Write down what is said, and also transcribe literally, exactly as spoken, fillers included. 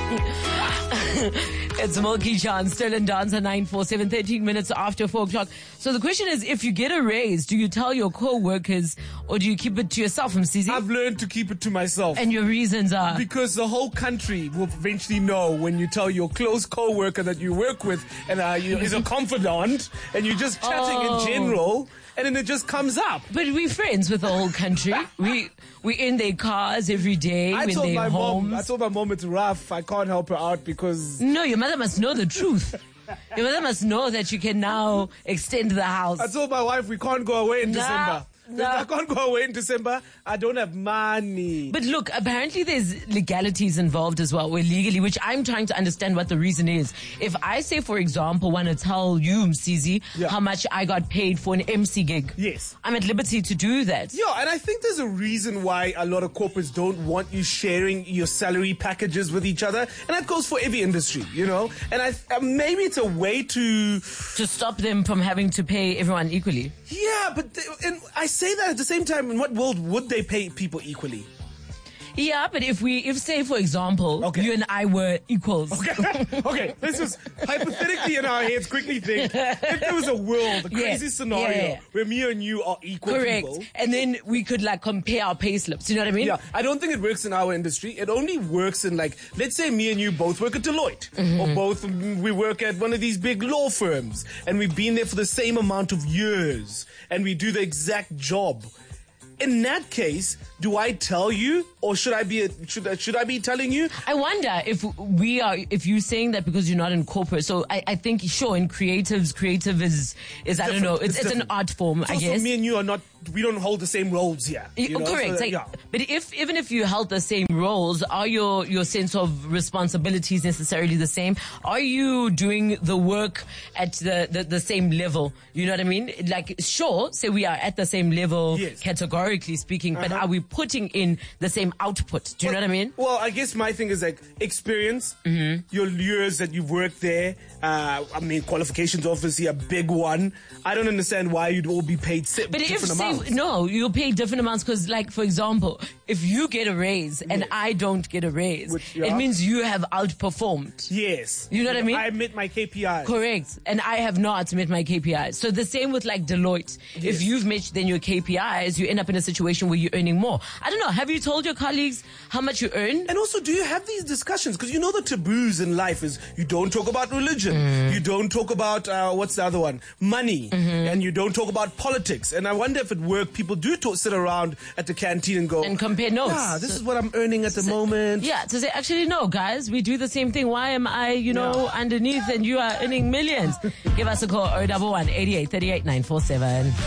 It's Milky Chance, still in Dancer nine four seven, thirteen minutes after four o'clock. So the question is, if you get a raise, do you tell your co-workers or do you keep it to yourself, Msizi? I've learned to keep it to myself. And your reasons are? Because the whole country will eventually know when you tell your close co-worker that you work with and uh, you, is a confidant and you're just chatting Oh. in general and then it just comes up. But we're friends with the whole country. we we in their cars every day, I in told their my homes. mom, I told my mom it's rough. I can't help her out because No, your mother must know the truth. Your mother must know that you can now extend the house. I told my wife we can't go away in Nah, December. nah. I can't go away in December. I don't have money. But look, apparently there's legalities involved as well, or legally, which I'm trying to understand what the reason is. If I say, for example, want to tell you, Msizi, Yeah. how much I got paid for an M C gig. Yes. I'm at liberty to do that. Yeah, and I think there's a reason why a lot of corporates don't want you sharing your salary packages with each other, and that goes for every industry, you know. And I uh, maybe it's a way to, To stop them from having to pay everyone equally. yeah. But th- and I say that at the same time. In what world would they pay people equally? Yeah, but if we, if say, for example, Okay. you and I were equals. Okay, okay. Let's just hypothetically in our heads quickly think if there was a world, a Yeah, crazy scenario yeah, yeah. where me and you are equal Correct. people. And then we could like compare our pay slips. You know what I mean? Yeah, I don't think it works in our industry. It only works in like, let's say me and you both work at Deloitte, Mm-hmm. or both mm, we work at one of these big law firms, and we've been there for the same amount of years, and we do the exact job. In that case, do I tell you, or should I be should I, should I be telling you? I wonder if we are, if you're saying that because you're not in corporate. So I, I think, sure, in creatives, creative is, is I don't know, it's, It's it's, an different. art form, So, I so guess. me and you are not, we don't hold the same roles here. Y- You know? Correct. So, like, yeah. But if even if you held the same roles, are your your sense of responsibilities necessarily the same? Are you doing the work at the, the, the same level? You know what I mean? Like, sure, say we are at the same level, Yes. categorically speaking, but Uh-huh. are we putting in the same output? Do you know what I mean? Well, I guess my thing is like experience, Mm-hmm. your years that you've worked there. Uh, I mean, qualifications obviously a big one. I don't understand why you'd all be paid si- But if different say, amounts. no, you pay different amounts because, like, for example, if you get a raise and Yes. I don't get a raise, Which, it yeah. means you have outperformed. Yes. You know what I mean? I met my K P I. Correct. And I have not met my K P Is. So the same with like Deloitte. Yes. If you've met then your K P Is, you end up in a situation where you're earning more. I don't know. Have you told your colleagues how much you earn? And also, do you have these discussions? Because you know the taboos in life is you don't talk about religion, Mm. you don't talk about uh, what's the other one, money, Mm-hmm. and you don't talk about politics. And I wonder if at work people do talk, sit around at the canteen and go And compare notes. Yeah, this is what I'm earning at the moment. Yeah, to say, actually, no, guys, we do the same thing. Why am I, you know, Yeah. underneath and you are earning millions? Give us a call, oh one one, eight eight, three eight, nine four seven.